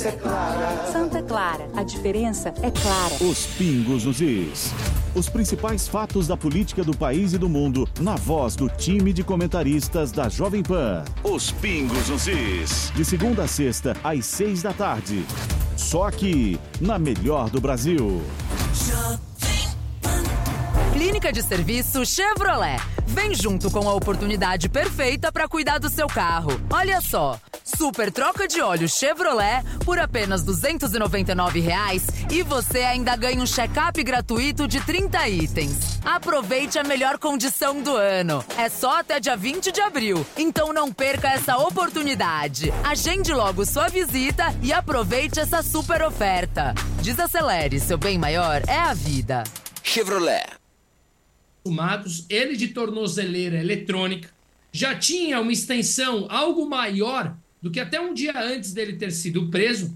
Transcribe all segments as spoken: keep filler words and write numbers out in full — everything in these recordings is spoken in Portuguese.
diferença é clara. Santa Clara, a diferença é clara. Os pingos nos is. Os principais fatos da política do país e do mundo, na voz do time de comentaristas da Jovem Pan. Os pingos nos is. De segunda a sexta, às seis da tarde. Só aqui, na melhor do Brasil. Clínica de Serviço Chevrolet. Vem junto com a oportunidade perfeita para cuidar do seu carro. Olha só, super troca de óleo Chevrolet por apenas duzentos e noventa e nove reais e você ainda ganha um check-up gratuito de trinta itens. Aproveite a melhor condição do ano. É só até dia vinte de abril, então não perca essa oportunidade. Agende logo sua visita e aproveite essa super oferta. Desacelere, seu bem maior é a vida. Chevrolet. Matos, ele de tornozeleira eletrônica, já tinha uma extensão algo maior do que até um dia antes dele ter sido preso.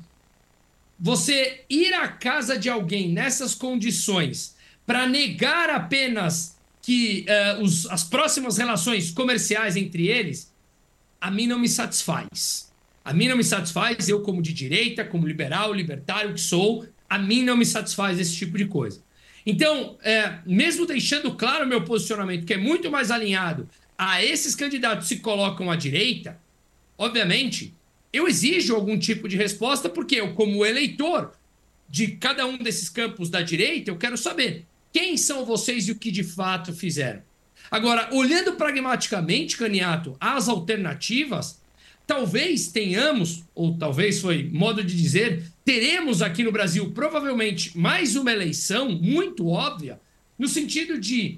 Você ir à casa de alguém nessas condições para negar apenas que uh, os, as próximas relações comerciais entre eles, a mim não me satisfaz. A mim não me satisfaz, eu como de direita, como liberal, libertário que sou, a mim não me satisfaz esse tipo de coisa. Então, é, mesmo deixando claro o meu posicionamento, que é muito mais alinhado a esses candidatos que se colocam à direita, obviamente, eu exijo algum tipo de resposta, porque eu, como eleitor de cada um desses campos da direita, eu quero saber quem são vocês e o que de fato fizeram. Agora, olhando pragmaticamente, Caniato, as alternativas, talvez tenhamos, ou talvez foi modo de dizer, teremos aqui no Brasil provavelmente mais uma eleição muito óbvia, no sentido de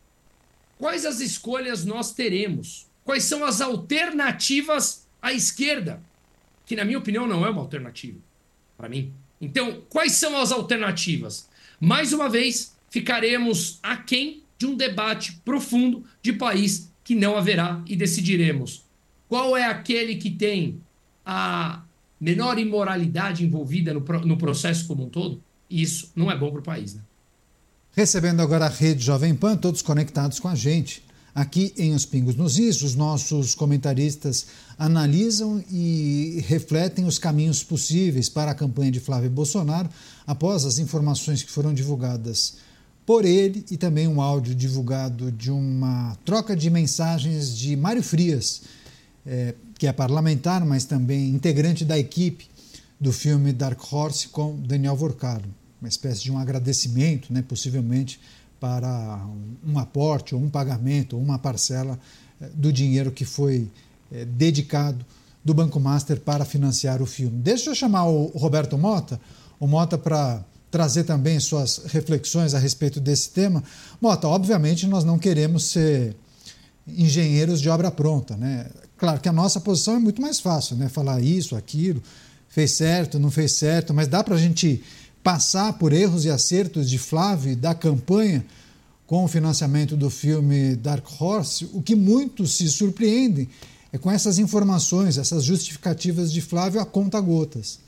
quais as escolhas nós teremos, quais são as alternativas à esquerda, que na minha opinião não é uma alternativa para mim. Então, quais são as alternativas? Mais uma vez, ficaremos aquém de um debate profundo de país que não haverá e decidiremos qual é aquele que tem a menor imoralidade envolvida no, no processo como um todo. E isso não é bom para o país, né? Recebendo agora a Rede Jovem Pan, todos conectados com a gente. Aqui em Os Pingos nos Is, os nossos comentaristas analisam e refletem os caminhos possíveis para a campanha de Flávio Bolsonaro após as informações que foram divulgadas por ele e também um áudio divulgado de uma troca de mensagens de Mário Frias, é, que é parlamentar, mas também integrante da equipe do filme Dark Horse com Daniel Vorcaro. Uma espécie de um agradecimento, né, possivelmente, para um aporte ou um pagamento ou uma parcela do dinheiro que foi é, dedicado do Banco Master para financiar o filme. Deixa eu chamar o Roberto Mota, o Mota para trazer também suas reflexões a respeito desse tema. Mota, obviamente nós não queremos ser engenheiros de obra pronta, né? Claro que a nossa posição é muito mais fácil, né? Falar isso, aquilo, fez certo, não fez certo, mas dá para a gente passar por erros e acertos de Flávio e da campanha com o financiamento do filme Dark Horse. O que muitos se surpreendem é com essas informações, essas justificativas de Flávio a conta-gotas.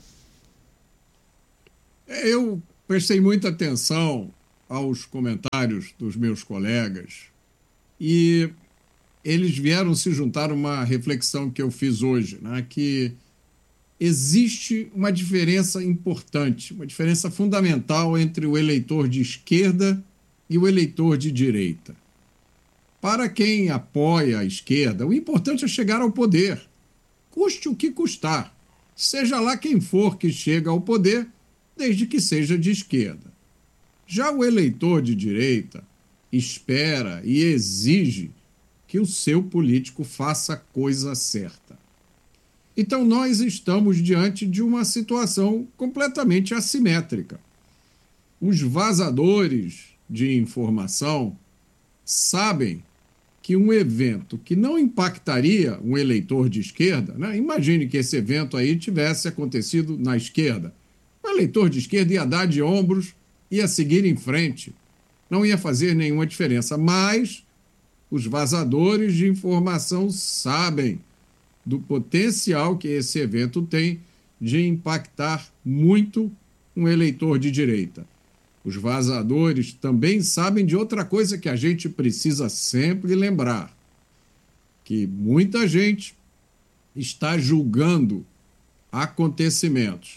Eu prestei muita atenção aos comentários dos meus colegas e eles vieram se juntar a uma reflexão que eu fiz hoje, né, que existe uma diferença importante, uma diferença fundamental entre o eleitor de esquerda e o eleitor de direita. Para quem apoia a esquerda, o importante é chegar ao poder, custe o que custar, seja lá quem for que chega ao poder, desde que seja de esquerda. Já o eleitor de direita espera e exige que o seu político faça a coisa certa. Então, nós estamos diante de uma situação completamente assimétrica. Os vazadores de informação sabem que um evento que não impactaria um eleitor de esquerda, né? Imagine que esse evento aí tivesse acontecido na esquerda. O eleitor de esquerda ia dar de ombros, ia seguir em frente, não ia fazer nenhuma diferença. Mas os vazadores de informação sabem do potencial que esse evento tem de impactar muito um eleitor de direita. Os vazadores também sabem de outra coisa que a gente precisa sempre lembrar, que muita gente está julgando acontecimentos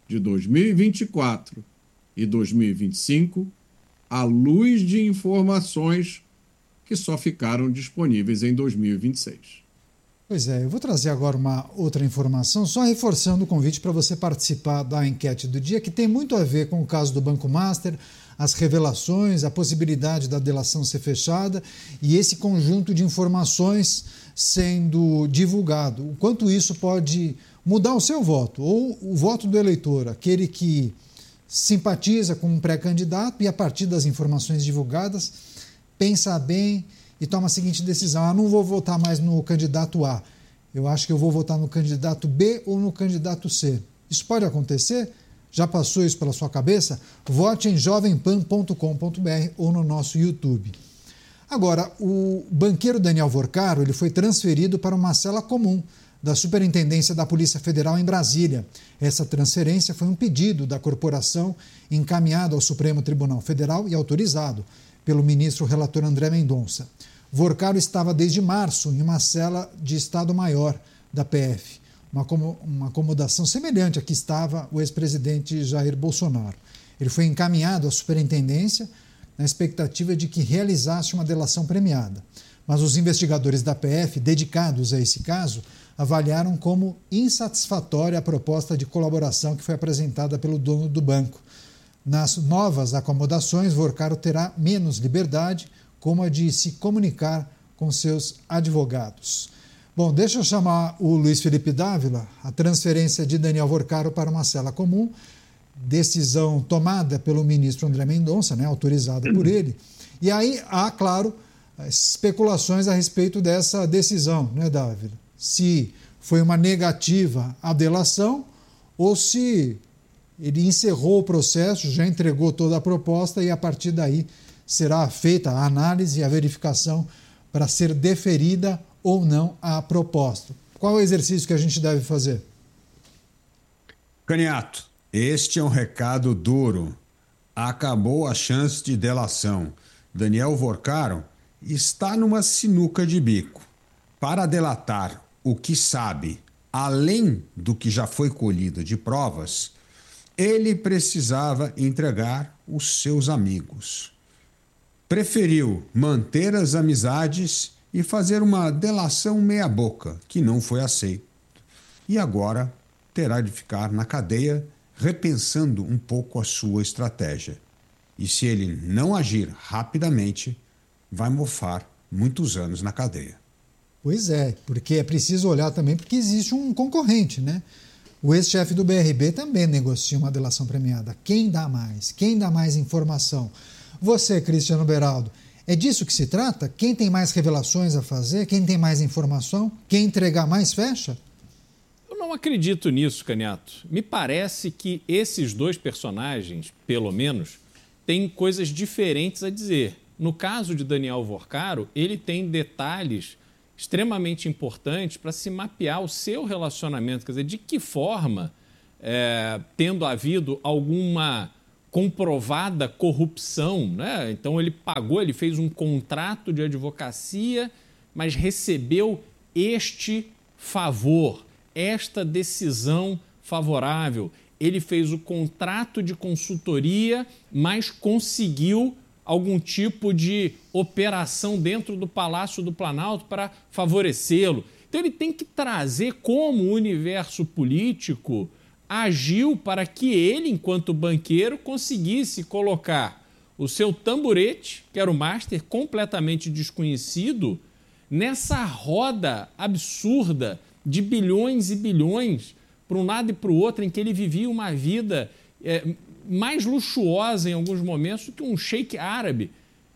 de dois mil e vinte e quatro e dois mil e vinte e cinco à luz de informações que só ficaram disponíveis em dois mil e vinte e seis. Pois é, eu vou trazer agora uma outra informação, só reforçando o convite para você participar da enquete do dia, que tem muito a ver com o caso do Banco Master, as revelações, a possibilidade da delação ser fechada e esse conjunto de informações sendo divulgado. O quanto isso pode mudar o seu voto, ou o voto do eleitor, aquele que simpatiza com um pré-candidato e, a partir das informações divulgadas, pensa bem e toma a seguinte decisão: ah, não vou votar mais no candidato A, eu acho que eu vou votar no candidato B ou no candidato C. Isso pode acontecer? Já passou isso pela sua cabeça? Vote em jovem pan ponto com ponto b r ou no nosso YouTube. Agora, o banqueiro Daniel Vorcaro ele foi transferido para uma cela comum da Superintendência da Polícia Federal em Brasília. Essa transferência foi um pedido da corporação encaminhado ao Supremo Tribunal Federal e autorizado pelo ministro relator André Mendonça. Vorcaro estava desde março em uma cela de Estado-Maior da P F, uma, uma acomodação semelhante a que estava o ex-presidente Jair Bolsonaro. Ele foi encaminhado à superintendência na expectativa de que realizasse uma delação premiada. Mas os investigadores da P F, dedicados a esse caso, avaliaram como insatisfatória a proposta de colaboração que foi apresentada pelo dono do banco. Nas novas acomodações, Vorcaro terá menos liberdade, como a de se comunicar com seus advogados. Bom, deixa eu chamar o Luiz Felipe Dávila. A transferência de Daniel Vorcaro para uma cela comum, decisão tomada pelo ministro André Mendonça, né, autorizada por ele. E aí há, claro, especulações a respeito dessa decisão, né, Dávila? Se foi uma negativa à delação ou se ele encerrou o processo, já entregou toda a proposta e a partir daí será feita a análise e a verificação para ser deferida ou não a proposta. Qual é o exercício que a gente deve fazer? Caniato, este é um recado duro. Acabou a chance de delação. Daniel Vorcaro está numa sinuca de bico. Para delatar o que sabe, além do que já foi colhido de provas, ele precisava entregar os seus amigos. Preferiu manter as amizades e fazer uma delação meia-boca, que não foi aceito. E agora terá de ficar na cadeia repensando um pouco a sua estratégia. E se ele não agir rapidamente, vai mofar muitos anos na cadeia. Pois é, porque é preciso olhar também porque existe um concorrente, né? O ex-chefe do B R B também negocia uma delação premiada. Quem dá mais? Quem dá mais informação? Você, Cristiano Beraldo, é disso que se trata? Quem tem mais revelações a fazer? Quem tem mais informação? Quem entregar mais fecha? Eu não acredito nisso, Caniato. Me parece que esses dois personagens, pelo menos, têm coisas diferentes a dizer. No caso de Daniel Vorcaro, ele tem detalhes extremamente importantes para se mapear o seu relacionamento. Quer dizer, de que forma, é, tendo havido alguma comprovada corrupção, né? Então ele pagou, ele fez um contrato de advocacia, mas recebeu este favor, esta decisão favorável. Ele fez o contrato de consultoria, mas conseguiu algum tipo de operação dentro do Palácio do Planalto para favorecê-lo. Então ele tem que trazer como o universo político agiu para que ele, enquanto banqueiro, conseguisse colocar o seu tamborete, que era o Master, completamente desconhecido, nessa roda absurda de bilhões e bilhões para um lado e para o outro, em que ele vivia uma vida é, mais luxuosa em alguns momentos do que um sheik árabe.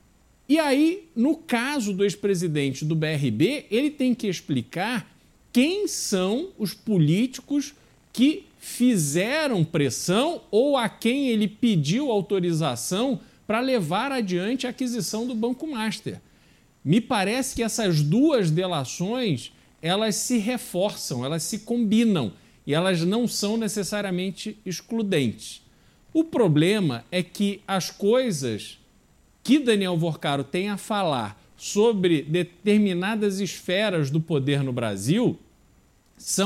E aí, no caso do ex-presidente do B R B, ele tem que explicar quem são os políticos que fizeram pressão ou a quem ele pediu autorização para levar adiante a aquisição do Banco Master. Me parece que essas duas delações, elas se reforçam, elas se combinam e elas não são necessariamente excludentes. O problema é que as coisas que Daniel Vorcaro tem a falar sobre determinadas esferas do poder no Brasil são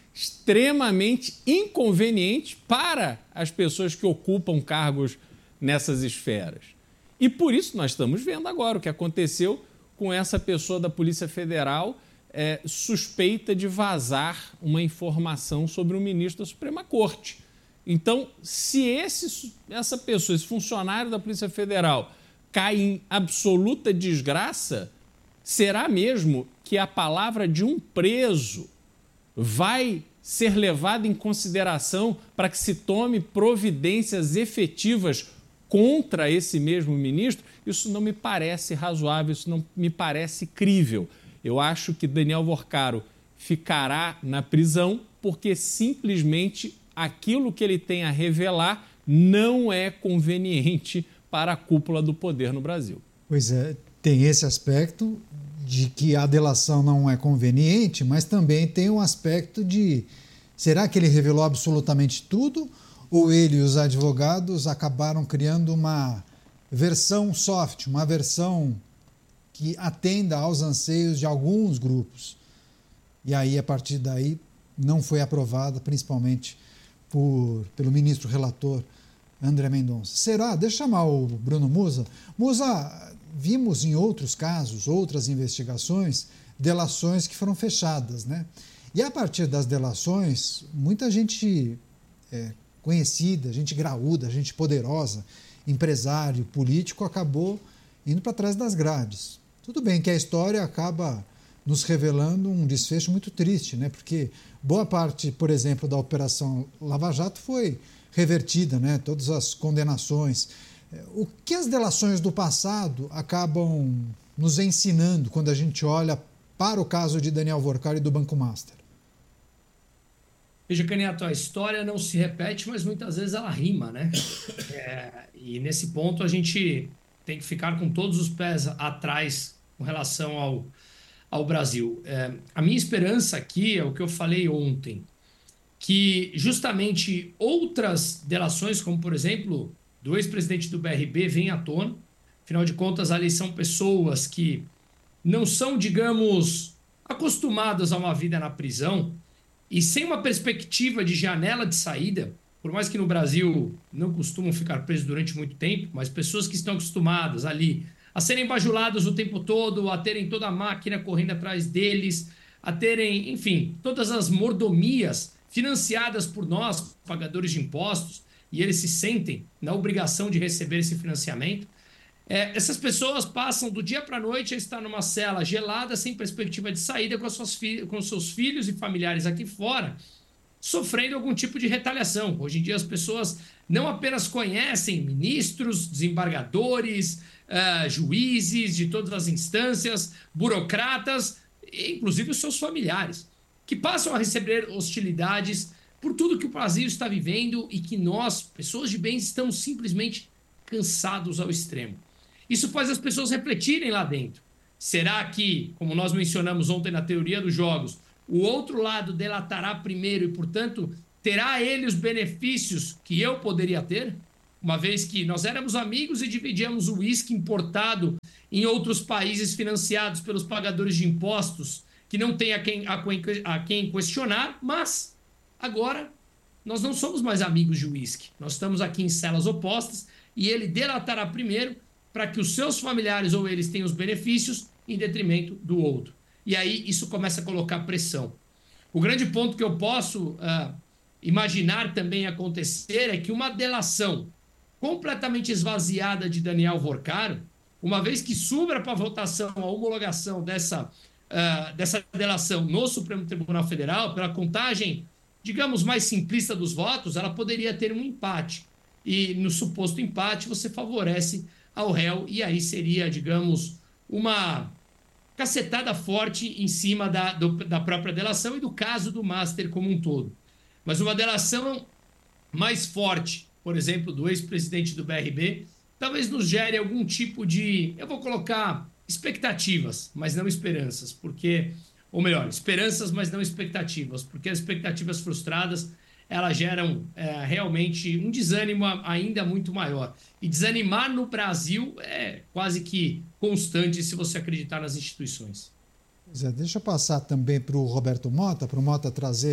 extremamente inconveniente para as pessoas que ocupam cargos nessas esferas. E por isso nós estamos vendo agora o que aconteceu com essa pessoa da Polícia Federal é, suspeita de vazar uma informação sobre o ministro da Suprema Corte. Então, se esse, essa pessoa, esse funcionário da Polícia Federal cai em absoluta desgraça, será mesmo que a palavra de um preso vai ser levada em consideração para que se tome providências efetivas contra esse mesmo ministro? Isso não me parece razoável, isso não me parece crível. Eu acho que Daniel Vorcaro ficará na prisão porque simplesmente aquilo que ele tem a revelar não é conveniente para a cúpula do poder no Brasil. Pois é, tem esse aspecto de que a delação não é conveniente, mas também tem um aspecto de será que ele revelou absolutamente tudo ou ele e os advogados acabaram criando uma versão soft, uma versão que atenda aos anseios de alguns grupos. E aí, a partir daí, não foi aprovada, principalmente por, pelo ministro relator André Mendonça. Será? Deixa eu chamar o Bruno Musa. Musa, vimos em outros casos, outras investigações, delações que foram fechadas, né? E a partir das delações, muita gente é, conhecida, gente graúda, gente poderosa, empresário, político, acabou indo para trás das grades. Tudo bem que a história acaba nos revelando um desfecho muito triste, né? Porque boa parte, por exemplo, da Operação Lava Jato foi revertida, né? Todas as condenações. O que as delações do passado acabam nos ensinando quando a gente olha para o caso de Daniel Vorcaro e do Banco Master? Veja, Caniato, a história não se repete, mas muitas vezes ela rima, né? É, e nesse ponto a gente tem que ficar com todos os pés atrás com relação ao, ao Brasil. É, a minha esperança aqui é o que eu falei ontem, que justamente outras delações, como por exemplo do ex-presidente do B R B, venham à tona. Afinal de contas, ali são pessoas que não são, digamos, acostumadas a uma vida na prisão e sem uma perspectiva de janela de saída, por mais que no Brasil não costumam ficar presos durante muito tempo, mas pessoas que estão acostumadas ali a serem bajuladas o tempo todo, a terem toda a máquina correndo atrás deles, a terem, enfim, todas as mordomias financiadas por nós, pagadores de impostos, e eles se sentem na obrigação de receber esse financiamento. É, essas pessoas passam do dia para a noite a estar numa cela gelada, sem perspectiva de saída, com, as suas fi- com seus filhos e familiares aqui fora, sofrendo algum tipo de retaliação. Hoje em dia as pessoas não apenas conhecem ministros, desembargadores, uh, juízes de todas as instâncias, burocratas, inclusive os seus familiares, que passam a receber hostilidades por tudo que o Brasil está vivendo e que nós, pessoas de bem, estamos simplesmente cansados ao extremo. Isso faz as pessoas refletirem lá dentro. Será que, como nós mencionamos ontem na teoria dos jogos, o outro lado delatará primeiro e, portanto, terá ele os benefícios que eu poderia ter? Uma vez que nós éramos amigos e dividíamos o uísque importado em outros países financiados pelos pagadores de impostos, que não tem a quem, a, a quem questionar, mas agora nós não somos mais amigos de uísque. Nós estamos aqui em celas opostas e ele delatará primeiro para que os seus familiares ou eles tenham os benefícios em detrimento do outro. E aí isso começa a colocar pressão. O grande ponto que eu posso uh, imaginar também acontecer é que uma delação completamente esvaziada de Daniel Vorcaro, uma vez que subra para votação a homologação dessa, uh, dessa delação no Supremo Tribunal Federal, pela contagem, digamos, mais simplista dos votos, ela poderia ter um empate. E no suposto empate você favorece ao réu e aí seria, digamos, uma cacetada forte em cima da, do, da própria delação e do caso do Master como um todo. Mas uma delação mais forte, por exemplo, do ex-presidente do B R B, talvez nos gere algum tipo de, eu vou colocar expectativas, mas não esperanças, porque, ou melhor, esperanças, mas não expectativas, porque as expectativas frustradas, elas geram é, realmente um desânimo ainda muito maior. E desanimar no Brasil é quase que constante se você acreditar nas instituições. Pois é, deixa eu passar também para o Roberto Mota, para o Mota trazer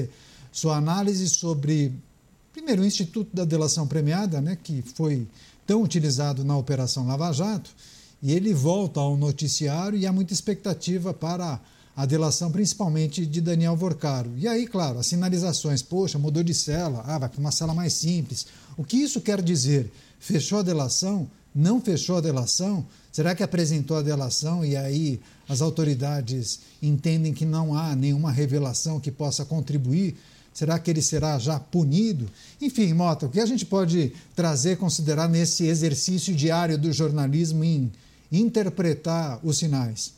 sua análise sobre, primeiro, o Instituto da Delação Premiada, né, que foi tão utilizado na Operação Lava Jato, e ele volta ao noticiário e há muita expectativa para a delação, principalmente de Daniel Vorcaro. E aí, claro, as sinalizações, poxa, mudou de cela, ah, vai para uma cela mais simples. O que isso quer dizer? Fechou a delação? Não fechou a delação? Será que apresentou a delação e aí as autoridades entendem que não há nenhuma revelação que possa contribuir? Será que ele será já punido? Enfim, Mota, o que a gente pode trazer, considerar nesse exercício diário do jornalismo em interpretar os sinais?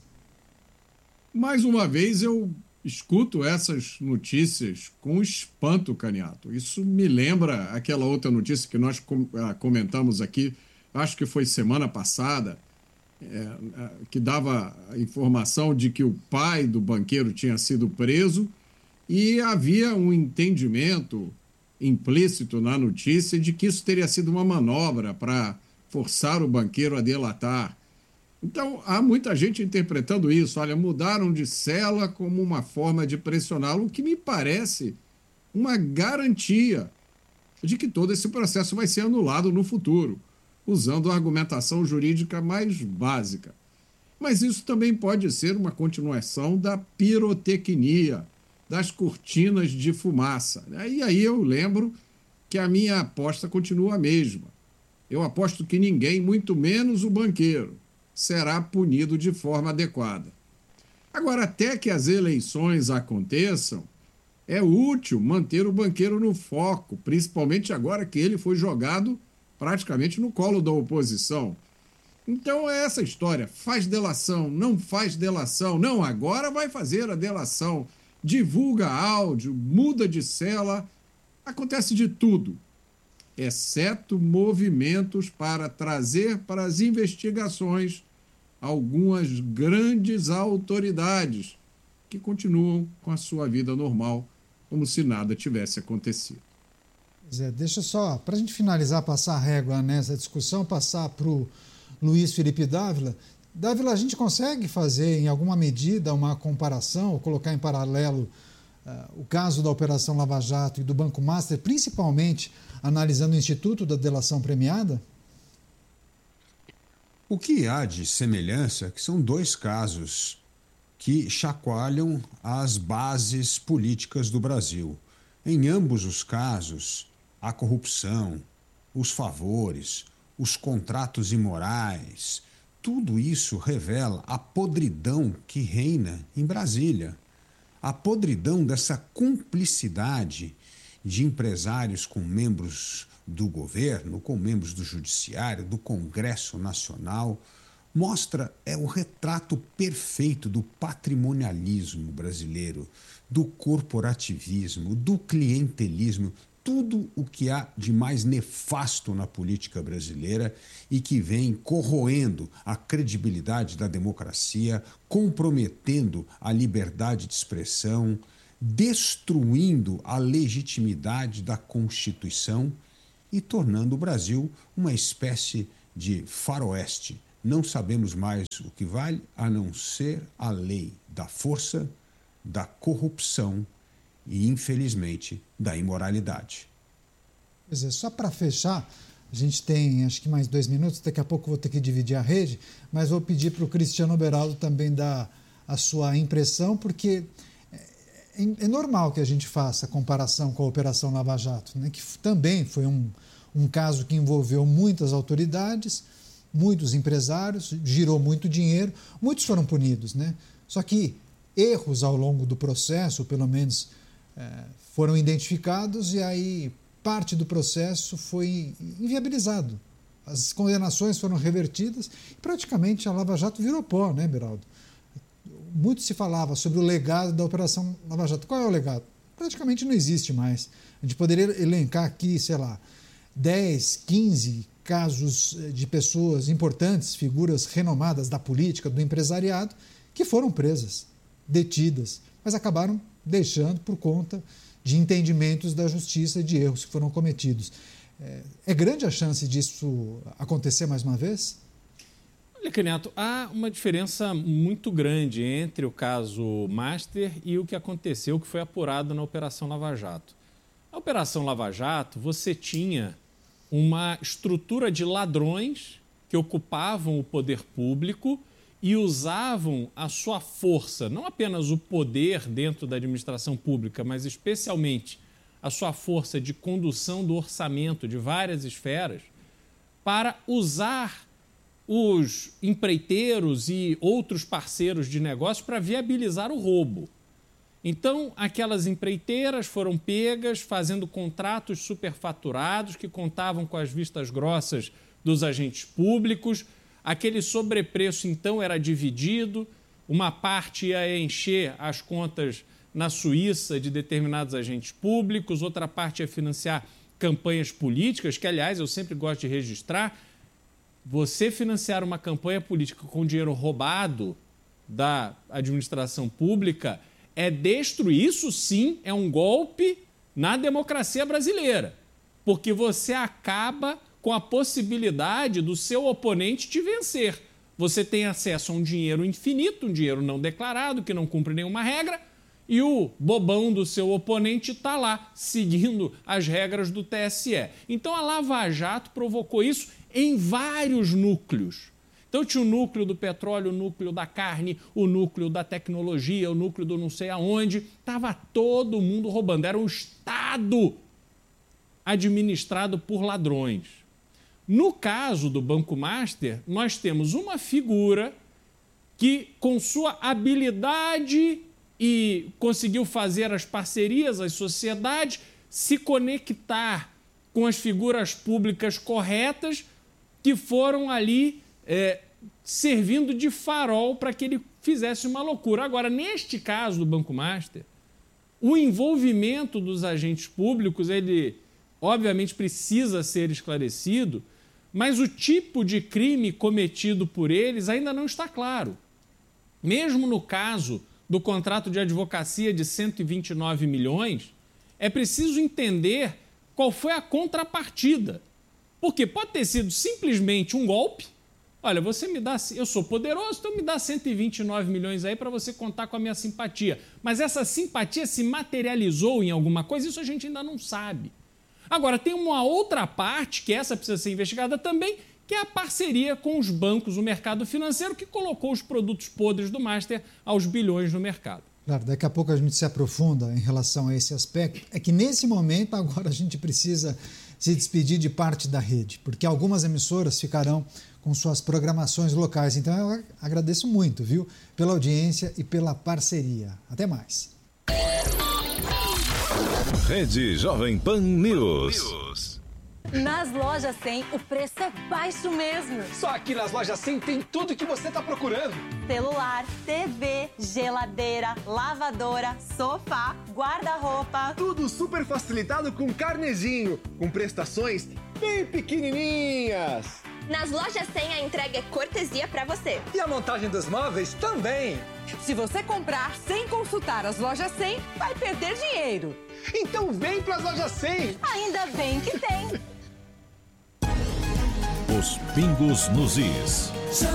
Mais uma vez eu escuto essas notícias com espanto, Caniato. Isso me lembra aquela outra notícia que nós comentamos aqui, acho que foi semana passada, é, que dava a informação de que o pai do banqueiro tinha sido preso e havia um entendimento implícito na notícia de que isso teria sido uma manobra para forçar o banqueiro a delatar. Então, há muita gente interpretando isso. Olha, mudaram de cela como uma forma de pressioná-lo, o que me parece uma garantia de que todo esse processo vai ser anulado no futuro, usando a argumentação jurídica mais básica. Mas isso também pode ser uma continuação da pirotecnia, das cortinas de fumaça. E aí eu lembro que a minha aposta continua a mesma. Eu aposto que ninguém, muito menos o banqueiro, será punido de forma adequada. Agora, até que as eleições aconteçam, é útil manter o banqueiro no foco, principalmente agora que ele foi jogado praticamente no colo da oposição. Então é essa história, faz delação, não faz delação, não, agora vai fazer a delação, divulga áudio, muda de cela, acontece de tudo, exceto movimentos para trazer para as investigações algumas grandes autoridades que continuam com a sua vida normal, como se nada tivesse acontecido. Pois é, deixa só, para a gente finalizar, passar a régua nessa discussão, passar para o Luiz Felipe Dávila. Dávila, a gente consegue fazer, em alguma medida, uma comparação, ou colocar em paralelo uh, o caso da Operação Lava Jato e do Banco Master, principalmente analisando o Instituto da Delação Premiada? O que há de semelhança é que são dois casos que chacoalham as bases políticas do Brasil. Em ambos os casos, a corrupção, os favores, os contratos imorais, tudo isso revela a podridão que reina em Brasília. A podridão dessa cumplicidade de empresários com membros do governo, com membros do judiciário, do Congresso Nacional, mostra é o retrato perfeito do patrimonialismo brasileiro, do corporativismo, do clientelismo, tudo o que há de mais nefasto na política brasileira e que vem corroendo a credibilidade da democracia, comprometendo a liberdade de expressão, destruindo a legitimidade da Constituição e tornando o Brasil uma espécie de faroeste. Não sabemos mais o que vale a não ser a lei da força, da corrupção e, infelizmente, da imoralidade. Pois é, só para fechar, a gente tem acho que mais dois minutos, daqui a pouco vou ter que dividir a rede, mas vou pedir para o Cristiano Beraldo também dar a sua impressão, porque é normal que a gente faça a comparação com a Operação Lava Jato, né, que também foi um, um caso que envolveu muitas autoridades, muitos empresários, girou muito dinheiro, muitos foram punidos, né? Só que erros ao longo do processo, pelo menos, é, foram identificados e aí parte do processo foi inviabilizado. As condenações foram revertidas e praticamente a Lava Jato virou pó, né, Beraldo? Muito se falava sobre o legado da Operação Lava Jato. Qual é o legado? Praticamente não existe mais. A gente poderia elencar aqui, sei lá, dez, quinze casos de pessoas importantes, figuras renomadas da política, do empresariado, que foram presas, detidas, mas acabaram deixando por conta de entendimentos da justiça, de erros que foram cometidos. É, é grande a chance disso acontecer mais uma vez? Olha, Caniato, há uma diferença muito grande entre o caso Master e o que aconteceu, que foi apurado na Operação Lava Jato. Na Operação Lava Jato, você tinha uma estrutura de ladrões que ocupavam o poder público e usavam a sua força, não apenas o poder dentro da administração pública, mas especialmente a sua força de condução do orçamento de várias esferas, para usar os empreiteiros e outros parceiros de negócio para viabilizar o roubo. Então, aquelas empreiteiras foram pegas fazendo contratos superfaturados que contavam com as vistas grossas dos agentes públicos. Aquele sobrepreço, então, era dividido. Uma parte ia encher as contas na Suíça de determinados agentes públicos, outra parte ia financiar campanhas políticas, que, aliás, eu sempre gosto de registrar. Você financiar uma campanha política com dinheiro roubado da administração pública é destruir, isso sim, é um golpe na democracia brasileira, porque você acaba com a possibilidade do seu oponente te vencer. Você tem acesso a um dinheiro infinito, um dinheiro não declarado, que não cumpre nenhuma regra, e o bobão do seu oponente está lá, seguindo as regras do T S E. Então a Lava Jato provocou isso em vários núcleos. Então tinha o núcleo do petróleo, o núcleo da carne, o núcleo da tecnologia, o núcleo do não sei aonde. Estava todo mundo roubando. Era um Estado administrado por ladrões. No caso do Banco Master, nós temos uma figura que, com sua habilidade e conseguiu fazer as parcerias, as sociedades, se conectar com as figuras públicas corretas que foram ali é, servindo de farol para que ele fizesse uma loucura. Agora, neste caso do Banco Master, o envolvimento dos agentes públicos, ele obviamente precisa ser esclarecido, mas o tipo de crime cometido por eles ainda não está claro. Mesmo no caso do contrato de advocacia de cento e vinte e nove milhões, é preciso entender qual foi a contrapartida. Porque pode ter sido simplesmente um golpe. Olha, você me dá, eu sou poderoso, então me dá cento e vinte e nove milhões aí para você contar com a minha simpatia. Mas essa simpatia se materializou em alguma coisa, isso a gente ainda não sabe. Agora, tem uma outra parte, que essa precisa ser investigada também, que é a parceria com os bancos, o mercado financeiro, que colocou os produtos podres do Master aos bilhões no mercado. Claro, daqui a pouco a gente se aprofunda em relação a esse aspecto. É que nesse momento, agora a gente precisa se despedir de parte da rede, porque algumas emissoras ficarão com suas programações locais. Então eu agradeço muito, viu, pela audiência e pela parceria. Até mais. Rede Jovem Pan News. Nas lojas cem, o preço é baixo mesmo. Só aqui nas lojas cem tem tudo que você está procurando. Celular, T V, geladeira, lavadora, sofá, guarda-roupa. Tudo super facilitado com carnezinho, com prestações bem pequenininhas. Nas lojas cem a entrega é cortesia para você. E a montagem dos móveis também. Se você comprar sem consultar as lojas cem, vai perder dinheiro. Então vem para as lojas cem. Ainda bem que tem. Os pingos nos is.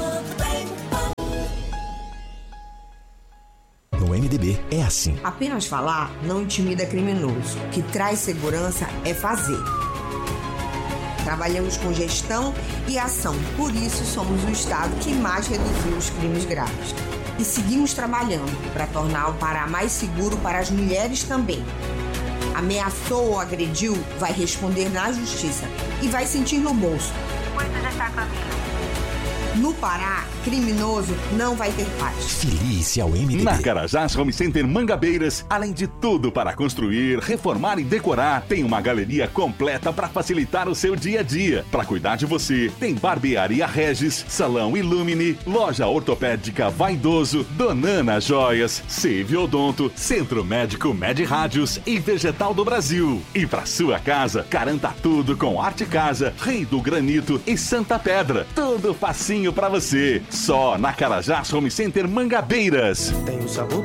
No M D B é assim. Apenas falar não intimida criminoso. O que traz segurança é fazer. Trabalhamos com gestão e ação. Por isso somos o estado que mais reduziu os crimes graves. E seguimos trabalhando para tornar o Pará mais seguro para as mulheres também. Ameaçou ou agrediu, vai responder na justiça e vai sentir no bolso. Coisa já está caminhando. No Pará, criminoso não vai ter paz. Filie-se ao M D B. Na Carajás Home Center Mangabeiras, além de tudo para construir, reformar e decorar, tem uma galeria completa para facilitar o seu dia a dia. Para cuidar de você, tem Barbearia Regis, Salão Illumine, Loja Ortopédica Vaidoso, Donana Joias, Save Odonto, Centro Médico Med Rádios e Vegetal do Brasil. E para sua casa, garanta tudo com Arte Casa, Rei do Granito e Santa Pedra. Tudo facinho para você. Só na Carajás Home Center Mangabeiras. Tem o sabor